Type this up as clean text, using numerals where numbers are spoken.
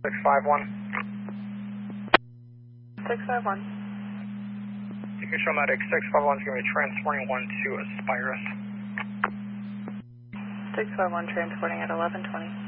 651. 651. You can show medic 651 is going to be transporting 1 to Aspirus. 651 transporting at 1120.